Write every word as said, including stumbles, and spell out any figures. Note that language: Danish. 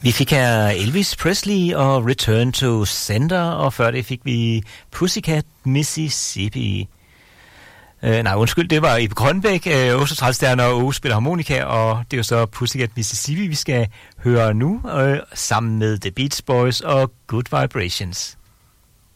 Vi fik her Elvis Presley og Return to Sender, og før det fik vi Pussycat Mississippi. Øh, nej, undskyld, det var Ebbe Grønbæk, øh, Åse Trælstjerner og Åge spiller harmonika, og det er jo så Pussycat Mississippi, vi skal høre nu, øh, sammen med The Beach Boys og Good Vibrations.